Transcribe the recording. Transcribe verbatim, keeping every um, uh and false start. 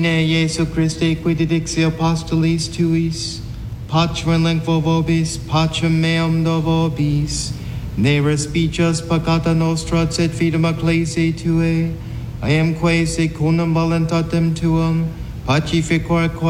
Ne Jesu Christe, qui didixi apostolis tuis, pacem lingvo vobis, pacem meum do vobis, ne respicias peccata nostra, sed fidem ecclesiae Tuae, I am quae secundum voluntatem Tuum, pacificor